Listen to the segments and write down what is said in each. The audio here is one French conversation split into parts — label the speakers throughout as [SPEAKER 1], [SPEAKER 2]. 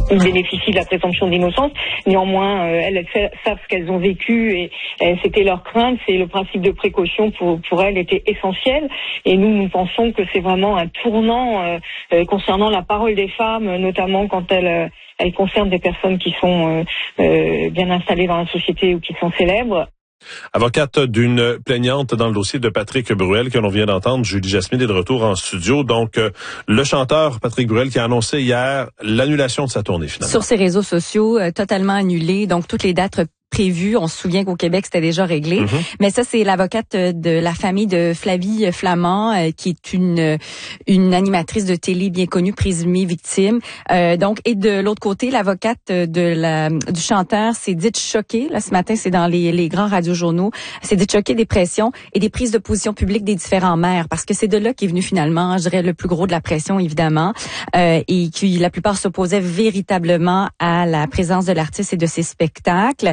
[SPEAKER 1] ils bénéficient de la présomption d'innocence. Néanmoins, elles savent ce qu'elles ont vécu et c'était leur crainte. C'est le principe de précaution pour elles était essentiel. Et nous pensons que c'est vraiment un tournant concernant la parole des femmes, notamment quand elles concernent des personnes qui sont bien installées dans la société ou qui sont célèbres.
[SPEAKER 2] Avocate d'une plaignante dans le dossier de Patrick Bruel que l'on vient d'entendre, Julie Jasmine est de retour en studio. Donc, le chanteur Patrick Bruel qui a annoncé hier l'annulation de sa tournée finalement.
[SPEAKER 3] Sur ses réseaux sociaux, totalement annulé. Donc, toutes les dates prévu. On se souvient qu'au Québec, c'était déjà réglé. Mais ça, c'est l'avocate de la famille de Flavie Flamand, qui est une animatrice de télé bien connue, présumée victime. Donc, et de l'autre côté, l'avocate du chanteur s'est dite choquée. Là, ce matin, c'est dans les grands radiojournaux. S'est dite choquée des pressions et des prises de position publiques des différents maires. Parce que c'est de là qu'est venu finalement, je dirais, le plus gros de la pression, évidemment. Et qui, la plupart s'opposaient véritablement à la présence de l'artiste et de ses spectacles.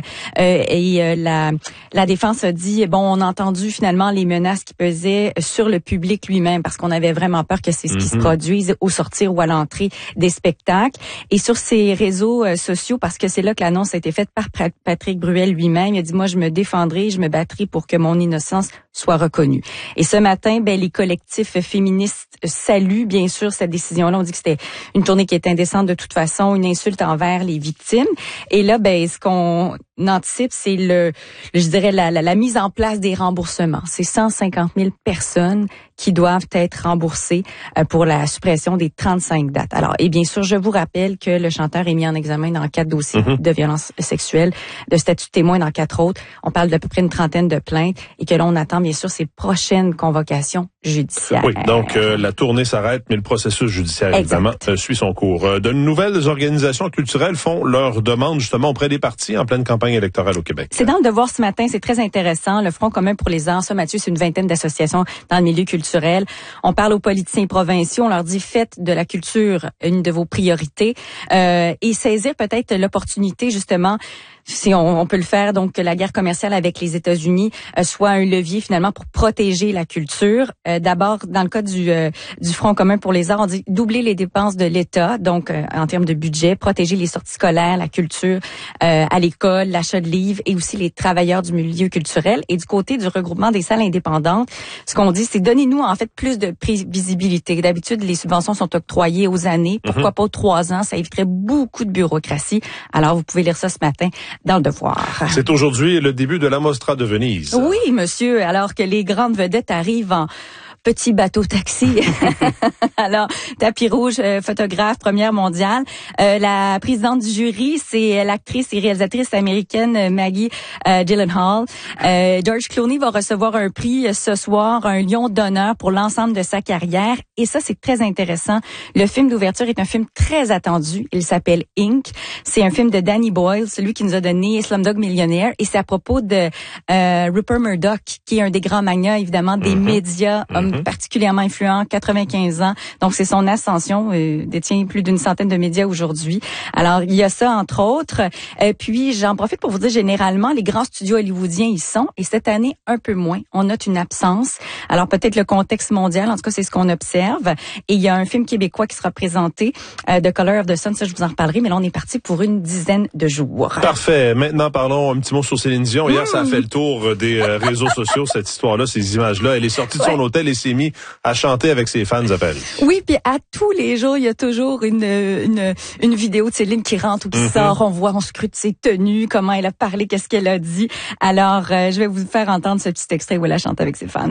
[SPEAKER 3] La défense a dit, on a entendu finalement les menaces qui pesaient sur le public lui-même parce qu'on avait vraiment peur que c'est ce qui se produise au sortir ou à l'entrée des spectacles. Et sur ses réseaux sociaux, parce que c'est là que l'annonce a été faite par Patrick Bruel lui-même, il a dit, moi je me défendrai, je me battrai pour que mon innocence soit reconnue. Et ce matin, les collectifs féministes saluent bien sûr cette décision-là. On dit que c'était une tournée qui est indécente de toute façon, une insulte envers les victimes. Et là, ce qu'on anticipe, c'est je dirais la mise en place des remboursements. C'est 150 000 personnes qui doivent être remboursées pour la suppression des 35 dates. Alors, et bien sûr, je vous rappelle que le chanteur est mis en examen dans 4 dossiers de violences sexuelles, de statut de témoin dans 4 autres. On parle d'à peu près une trentaine de plaintes et que là, on attend bien sûr ses prochaines convocations judiciaires.
[SPEAKER 2] Oui, donc la tournée s'arrête, mais le processus judiciaire, évidemment, suit son cours. De nouvelles organisations culturelles font leur demande justement auprès des partis en pleine campagne électorale au Québec.
[SPEAKER 3] C'est dans le Devoir ce matin, c'est très intéressant. Le Front commun pour les arts, ça, Mathieu, c'est une vingtaine d'associations dans le milieu culturel. On parle aux politiciens provinciaux, on leur dit faites de la culture une de vos priorités et saisir peut-être l'opportunité justement, si on peut le faire, donc que la guerre commerciale avec les États-Unis soit un levier finalement pour protéger la culture. D'abord, dans le cas du Front commun pour les arts, on dit doubler les dépenses de l'État, donc en termes de budget, protéger les sorties scolaires, la culture à l'école, l'achat de livres et aussi les travailleurs du milieu culturel. Et du côté du regroupement des salles indépendantes, ce qu'on dit, c'est donnez-nous en fait plus de visibilité. D'habitude, les subventions sont octroyées aux années. Pourquoi pas 3 ans? Ça éviterait beaucoup de bureaucratie. Alors, vous pouvez lire ça ce matin dans le Devoir.
[SPEAKER 2] C'est aujourd'hui le début de la Mostra de Venise.
[SPEAKER 3] Oui, monsieur, alors que les grandes vedettes arrivent en petit bateau taxi. Alors, tapis rouge, photographe, première mondiale. La présidente du jury, c'est l'actrice et réalisatrice américaine Maggie Gyllenhaal. George Clooney va recevoir un prix ce soir, un lion d'honneur pour l'ensemble de sa carrière. Et ça, c'est très intéressant. Le film d'ouverture est un film très attendu. Il s'appelle Inc. C'est un film de Danny Boyle, celui qui nous a donné Slumdog Millionnaire. Et c'est à propos de Rupert Murdoch, qui est un des grands magnats, évidemment, des médias, particulièrement influent, 95 ans. Donc, c'est son ascension, détient plus d'une centaine de médias aujourd'hui. Alors, il y a ça, entre autres. Puis, j'en profite pour vous dire, généralement, les grands studios hollywoodiens y sont. Et cette année, un peu moins. On note une absence. Alors, peut-être le contexte mondial, en tout cas, c'est ce qu'on observe. Et il y a un film québécois qui sera présenté, The Color of the Sun. Ça, je vous en reparlerai. Mais là, on est parti pour une dizaine de jours.
[SPEAKER 2] Parfait. Maintenant, parlons un petit mot sur Céline Dion. Hier, ça a fait le tour des réseaux sociaux, cette histoire-là, ces images-là. Elle est sortie de son hôtel et s'est mis à chanter avec ses fans à Paris.
[SPEAKER 3] Oui, puis à tous les jours, il y a toujours une vidéo de Céline qui rentre ou qui sort. On scrute ses tenues, comment elle a parlé, qu'est-ce qu'elle a dit. Alors, je vais vous faire entendre ce petit extrait où elle a chanté avec ses fans.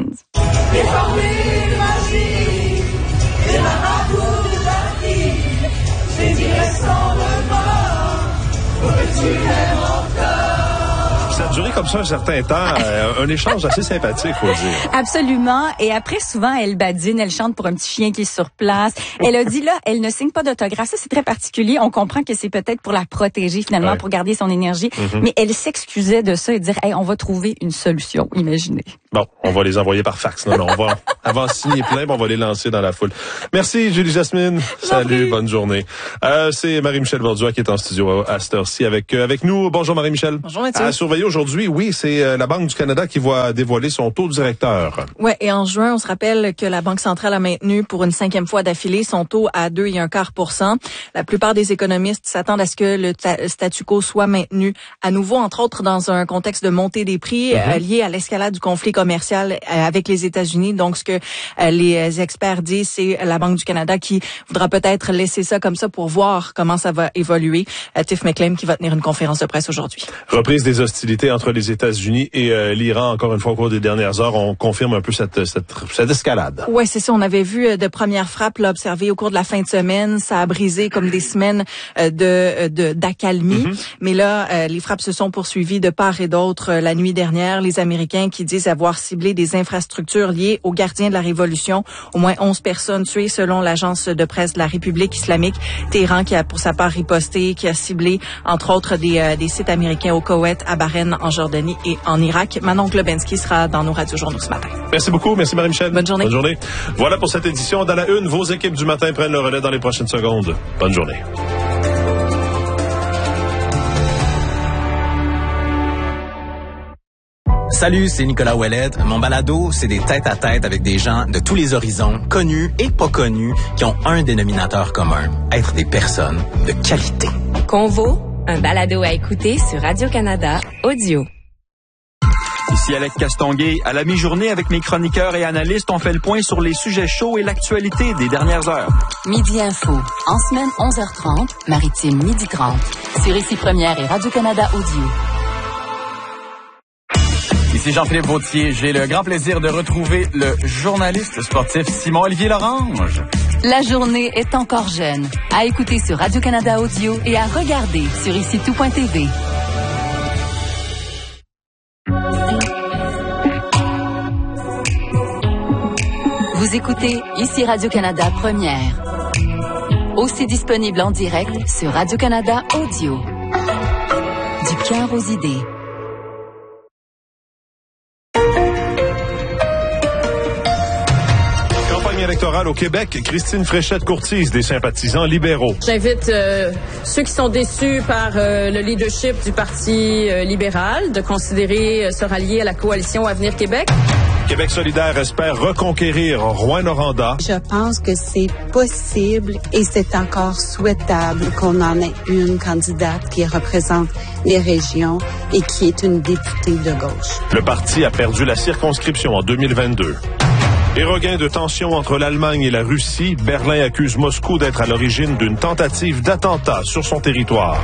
[SPEAKER 2] Ça a duré comme ça un certain temps, un échange assez sympathique, faut le dire.
[SPEAKER 3] Absolument. Et après, souvent, elle badine, elle chante pour un petit chien qui est sur place. Elle a dit là, elle ne signe pas d'autographe. Ça, c'est très particulier. On comprend que c'est peut-être pour la protéger, finalement, pour garder son énergie. Mais elle s'excusait de ça et dire, hey, on va trouver une solution. Imaginez.
[SPEAKER 2] Bon, on va les envoyer par fax. Non, on va avant signer plein, on va les lancer dans la foule. Merci, Julie Jasmine. Salut, bonne journée. C'est Marie-Michel Borduas qui est en studio à cette heure-ci avec nous. Bonjour, Marie-Michel.
[SPEAKER 4] Bonjour, Mathieu.
[SPEAKER 2] À surveiller aujourd'hui. aujourd'hui, oui, c'est la Banque du Canada qui va dévoiler son taux directeur.
[SPEAKER 4] Ouais, et en juin, on se rappelle que la Banque centrale a maintenu pour une 5e fois d'affilée son taux à 2,25%. La plupart des économistes s'attendent à ce que le statu quo soit maintenu à nouveau, entre autres dans un contexte de montée des prix lié à l'escalade du conflit commercial avec les États-Unis. Donc, ce que les experts disent, c'est la Banque du Canada qui voudra peut-être laisser ça comme ça pour voir comment ça va évoluer. Tiff McClain qui va tenir une conférence de presse aujourd'hui.
[SPEAKER 2] Reprise des hostilités entre les États-Unis et l'Iran, encore une fois, au cours des dernières heures, on confirme un peu cette escalade.
[SPEAKER 4] Ouais, c'est ça. On avait vu de premières frappes là, observées au cours de la fin de semaine. Ça a brisé comme des semaines d'accalmie. Mais là, les frappes se sont poursuivies de part et d'autre la nuit dernière. Les Américains qui disent avoir ciblé des infrastructures liées aux gardiens de la Révolution. Au moins 11 personnes tuées selon l'agence de presse de la République islamique. Téhéran qui a pour sa part riposté, qui a ciblé entre autres des sites américains au Koweït, à Bahreïn, en Jordanie et en Irak. Manon Globensky sera dans nos radiojournaux ce matin.
[SPEAKER 2] Merci beaucoup. Merci Marie-Michel.
[SPEAKER 4] Bonne journée.
[SPEAKER 2] Bonne journée. Voilà pour cette édition. Dans la une, vos équipes du matin prennent le relais dans les prochaines secondes. Bonne journée.
[SPEAKER 5] Salut, c'est Nicolas Ouellette. Mon balado, c'est des tête-à-tête avec des gens de tous les horizons, connus et pas connus, qui ont un dénominateur commun, être des personnes de qualité.
[SPEAKER 6] Convo, un balado à écouter sur Radio-Canada Audio.
[SPEAKER 7] Ici Alex Castonguay. À la mi-journée, avec mes chroniqueurs et analystes, on fait le point sur les sujets chauds et l'actualité des dernières heures.
[SPEAKER 8] Midi Info, en semaine 11h30, maritime 12h30. Sur Ici Première et Radio-Canada Audio.
[SPEAKER 9] Ici Jean-Philippe Vautier. J'ai le grand plaisir de retrouver le journaliste sportif Simon-Olivier Lorange.
[SPEAKER 8] La journée est encore jeune. À écouter sur Radio-Canada Audio et à regarder sur IciTout.tv. Vous écoutez Ici Radio-Canada Première. Aussi disponible en direct sur Radio-Canada Audio. Du cœur aux idées.
[SPEAKER 2] Électorale au Québec, Christine Fréchette courtise des sympathisants libéraux.
[SPEAKER 10] J'invite ceux qui sont déçus par le leadership du Parti libéral de considérer se rallier à la coalition Avenir Québec.
[SPEAKER 2] Québec solidaire espère reconquérir Rouyn-Noranda.
[SPEAKER 11] Je pense que c'est possible et c'est encore souhaitable qu'on en ait une candidate qui représente les régions et qui est une députée de gauche.
[SPEAKER 2] Le parti a perdu la circonscription en 2022. Et regain de tension entre l'Allemagne et la Russie, Berlin accuse Moscou d'être à l'origine d'une tentative d'attentat sur son territoire.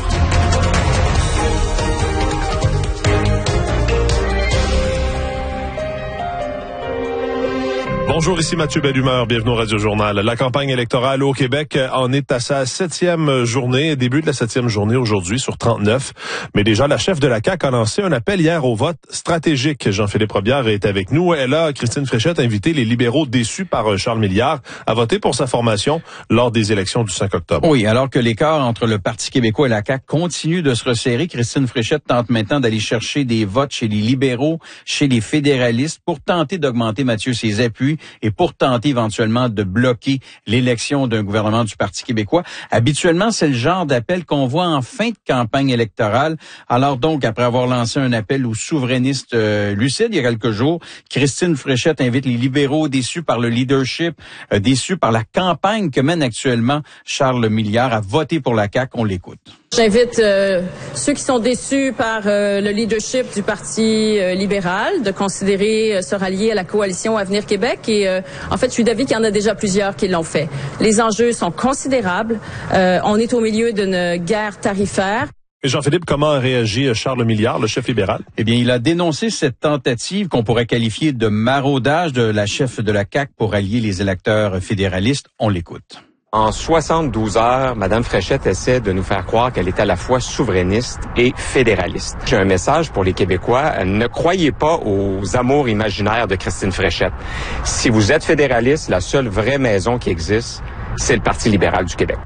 [SPEAKER 2] Bonjour, ici Mathieu Bellumeur, bienvenue au Radio-Journal. La campagne électorale au Québec en est à sa 7e journée, début de la 7e journée aujourd'hui sur 39. Mais déjà, la chef de la CAQ a lancé un appel hier au vote stratégique. Jean-Philippe Robillard est avec nous. Elle a, Christine Fréchette, invité les libéraux déçus par Charles Milliard à voter pour sa formation lors des élections du 5 octobre.
[SPEAKER 12] Oui, alors que l'écart entre le Parti québécois et la CAQ continue de se resserrer, Christine Fréchette tente maintenant d'aller chercher des votes chez les libéraux, chez les fédéralistes pour tenter d'augmenter, Mathieu, ses appuis et pour tenter éventuellement de bloquer l'élection d'un gouvernement du Parti québécois. Habituellement, c'est le genre d'appel qu'on voit en fin de campagne électorale. Alors donc, après avoir lancé un appel aux souverainistes lucides il y a quelques jours, Christine Fréchette invite les libéraux déçus par le leadership, déçus par la campagne que mène actuellement Charles Milliard à voter pour la CAQ. On l'écoute.
[SPEAKER 10] J'invite ceux qui sont déçus par le leadership du Parti libéral de considérer se rallier à la coalition Avenir Québec. Et en fait, je suis d'avis qu'il y en a déjà plusieurs qui l'ont fait. Les enjeux sont considérables. On est au milieu d'une guerre tarifaire.
[SPEAKER 2] Et Jean-Philippe, comment a réagi Charles Milliard, le chef libéral?
[SPEAKER 12] Eh bien, il a dénoncé cette tentative qu'on pourrait qualifier de maraudage de la chef de la CAQ pour allier les électeurs fédéralistes. On l'écoute.
[SPEAKER 13] En 72 heures, Mme Fréchette essaie de nous faire croire qu'elle est à la fois souverainiste et fédéraliste. J'ai un message pour les Québécois. Ne croyez pas aux amours imaginaires de Christine Fréchette. Si vous êtes fédéraliste, la seule vraie maison qui existe, c'est le Parti libéral du Québec.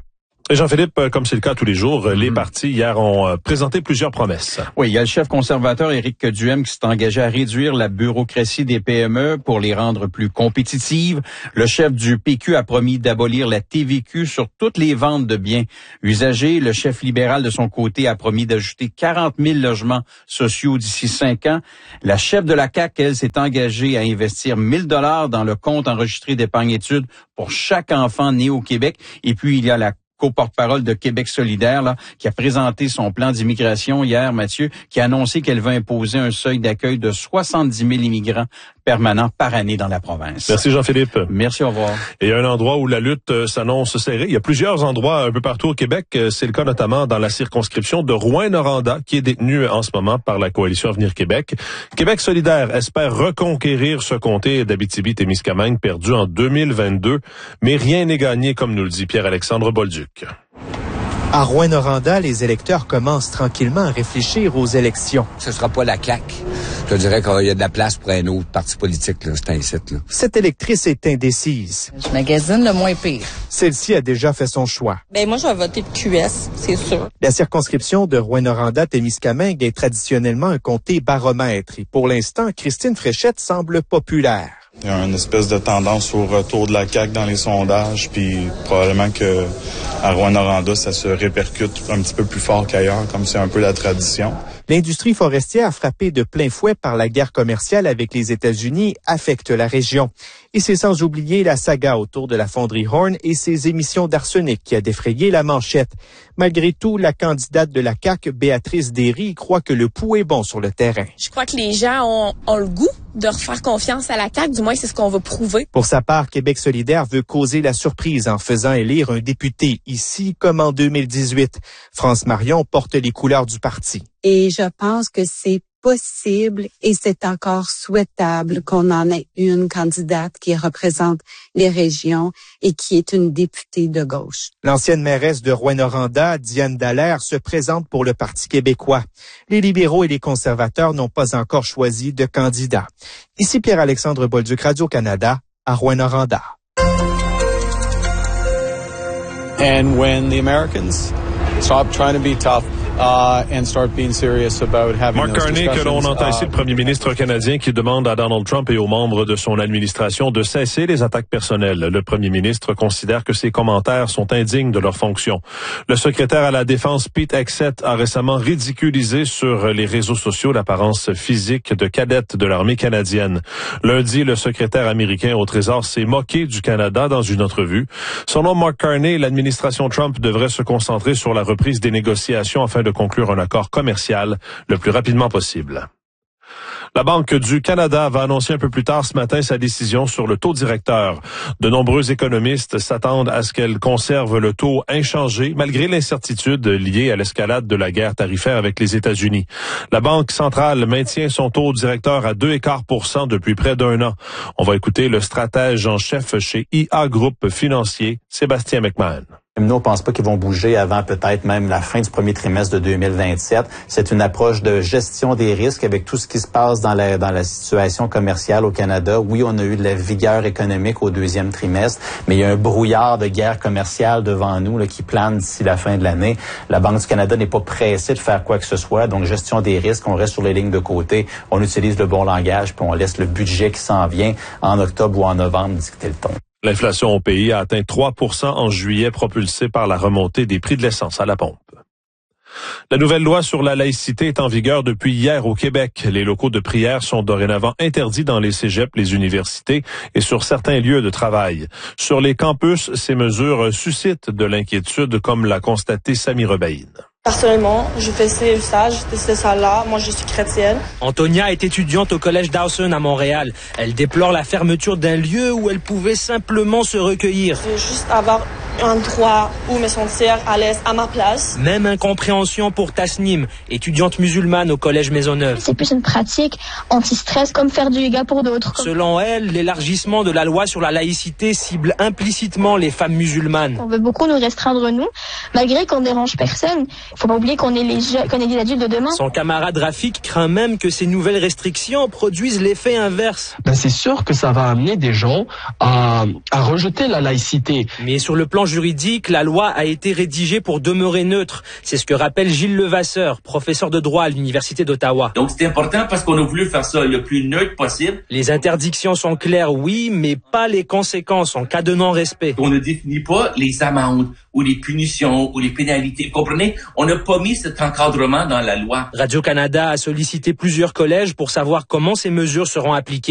[SPEAKER 2] Et Jean-Philippe, comme c'est le cas tous les jours, les partis hier ont présenté plusieurs promesses.
[SPEAKER 12] Oui, il y a le chef conservateur Éric Duhem qui s'est engagé à réduire la bureaucratie des PME pour les rendre plus compétitives. Le chef du PQ a promis d'abolir la TVQ sur toutes les ventes de biens usagés. Le chef libéral, de son côté, a promis d'ajouter 40 000 logements sociaux d'ici 5 ans. La chef de la CAQ, elle, s'est engagée à investir 1 000 $ dans le compte enregistré d'épargne-études pour chaque enfant né au Québec. Et puis, il y a la co-porte-parole de Québec solidaire, là, qui a présenté son plan d'immigration hier, Mathieu, qui a annoncé qu'elle va imposer un seuil d'accueil de 70 000 immigrants permanents par année dans la province.
[SPEAKER 2] Merci Jean-Philippe.
[SPEAKER 12] Merci, au revoir.
[SPEAKER 2] Et il y a un endroit où la lutte s'annonce serrée. Il y a plusieurs endroits un peu partout au Québec. C'est le cas notamment dans la circonscription de Rouyn-Noranda, qui est détenue en ce moment par la coalition Avenir Québec. Québec solidaire espère reconquérir ce comté d'Abitibi-Témiscamingue perdu en 2022, mais rien n'est gagné, comme nous le dit Pierre-Alexandre Bolduc.
[SPEAKER 14] À Rouyn-Noranda, les électeurs commencent tranquillement à réfléchir aux élections.
[SPEAKER 15] Ce sera pas la CAQ. Je dirais qu'il y a de la place pour un autre parti politique, là, c'est un site, là.
[SPEAKER 14] Cette électrice est indécise.
[SPEAKER 16] Je magasine le moins pire.
[SPEAKER 14] Celle-ci a déjà fait son choix.
[SPEAKER 16] Moi, je vais voter pour QS, c'est sûr.
[SPEAKER 14] La circonscription de Rouyn-Noranda-Témiscamingue est traditionnellement un comté baromètre. Et pour l'instant, Christine Fréchette semble populaire.
[SPEAKER 17] Il y a une espèce de tendance au retour de la CAQ dans les sondages, puis probablement que à Rouyn-Noranda, ça se répercute un petit peu plus fort qu'ailleurs, comme c'est un peu la tradition.
[SPEAKER 14] L'industrie forestière frappée de plein fouet par la guerre commerciale avec les États-Unis affecte la région. Et c'est sans oublier la saga autour de la fonderie Horn et ses émissions d'arsenic qui a défrayé la manchette. Malgré tout, la candidate de la CAQ, Béatrice Derry, croit que le pouls est bon sur le terrain.
[SPEAKER 18] Je crois que les gens ont le goût de refaire confiance à la CAQ, du moins c'est ce qu'on va prouver.
[SPEAKER 14] Pour sa part, Québec solidaire veut causer la surprise en faisant élire un député, ici comme en 2018. France Marion porte les couleurs du parti.
[SPEAKER 11] Et je pense que c'est possible et c'est encore souhaitable qu'on en ait une candidate qui représente les régions et qui est une députée de gauche.
[SPEAKER 14] L'ancienne mairesse de Rouyn-Noranda, Diane Dallaire, se présente pour le Parti québécois. Les libéraux et les conservateurs n'ont pas encore choisi de candidat. Ici Pierre-Alexandre Bolduc, Radio-Canada, à Rouyn-Noranda.
[SPEAKER 19] And when the Americans stop trying to be tough, and start being serious about having
[SPEAKER 2] Mark Carney, que l'on entend ici, le premier ministre canadien qui demande à Donald Trump et aux membres de son administration de cesser les attaques personnelles. Le premier ministre considère que ces commentaires sont indignes de leur fonction. Le secrétaire à la Défense, Pete Hegseth, a récemment ridiculisé sur les réseaux sociaux l'apparence physique de cadette de l'armée canadienne. Lundi, le secrétaire américain au Trésor s'est moqué du Canada dans une entrevue. Selon Mark Carney, l'administration Trump devrait se concentrer sur la reprise des négociations afin de conclure un accord commercial le plus rapidement possible. La Banque du Canada va annoncer un peu plus tard ce matin sa décision sur le taux directeur. De nombreux économistes s'attendent à ce qu'elle conserve le taux inchangé malgré l'incertitude liée à l'escalade de la guerre tarifaire avec les États-Unis. La Banque centrale maintient son taux directeur à 2,25% depuis près d'un an. On va écouter le stratège en chef chez IA Groupe Financier, Sébastien McMahon.
[SPEAKER 20] Nous, on pense pas qu'ils vont bouger avant peut-être même la fin du premier trimestre de 2027. C'est une approche de gestion des risques avec tout ce qui se passe dans la situation commerciale au Canada. Oui, on a eu de la vigueur économique au deuxième trimestre, mais il y a un brouillard de guerre commerciale devant nous là, qui plane d'ici la fin de l'année. La Banque du Canada n'est pas pressée de faire quoi que ce soit. Donc, gestion des risques, on reste sur les lignes de côté, on utilise le bon langage, puis on laisse le budget qui s'en vient en octobre ou en novembre dicter le ton.
[SPEAKER 2] L'inflation au pays a atteint 3% en juillet, propulsée par la remontée des prix de l'essence à la pompe. La nouvelle loi sur la laïcité est en vigueur depuis hier au Québec. Les locaux de prière sont dorénavant interdits dans les cégeps, les universités et sur certains lieux de travail. Sur les campus, ces mesures suscitent de l'inquiétude, comme l'a constaté Samy Rebaïne.
[SPEAKER 21] Personnellement, je faisais usage de ces salles-là. Moi, je suis chrétienne.
[SPEAKER 22] Antonia est étudiante au collège Dawson à Montréal. Elle déplore la fermeture d'un lieu où elle pouvait simplement se recueillir.
[SPEAKER 21] Je veux juste avoir un endroit où me sentir à l'aise à ma place.
[SPEAKER 22] Même incompréhension pour Tasnim, étudiante musulmane au collège Maisonneuve.
[SPEAKER 23] C'est plus une pratique anti-stress comme faire du yoga pour d'autres.
[SPEAKER 22] Selon elle, l'élargissement de la loi sur la laïcité cible implicitement les femmes musulmanes.
[SPEAKER 23] On veut beaucoup nous restreindre nous, malgré qu'on dérange personne. Faut pas oublier qu'on est qu'on est des adultes de demain.
[SPEAKER 22] Son camarade Rafik craint même que ces nouvelles restrictions produisent l'effet inverse.
[SPEAKER 1] C'est sûr que ça va amener des gens à rejeter la laïcité.
[SPEAKER 22] Mais sur le plan juridique, la loi a été rédigée pour demeurer neutre. C'est ce que rappelle Gilles Levasseur, professeur de droit à l'Université d'Ottawa.
[SPEAKER 3] Donc c'est important parce qu'on a voulu faire ça le plus neutre possible.
[SPEAKER 22] Les interdictions sont claires, oui, mais pas les conséquences en cas de non-respect.
[SPEAKER 3] On ne définit pas les amendes ou les punitions ou les pénalités. Vous comprenez? On n'a pas mis cet encadrement dans la loi.
[SPEAKER 22] Radio-Canada a sollicité plusieurs collèges pour savoir comment ces mesures seront appliquées.